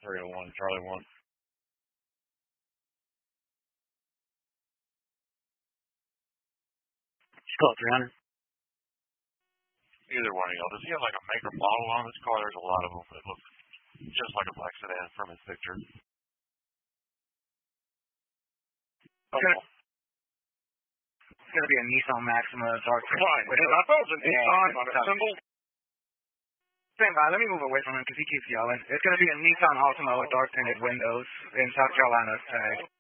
301, Charlie 1. Call 300. Either one of y'all. Does he have like a maker model on this car? There's a lot of them that look just like a black sedan from his picture. Okay. It's going to be a Nissan Maxima dark. Fine. I thought it was a Nissan symbol. Stand by. Let me move away from him because he keeps yelling. It's going to be a Nissan Altima with dark tinted windows in South Carolina tag.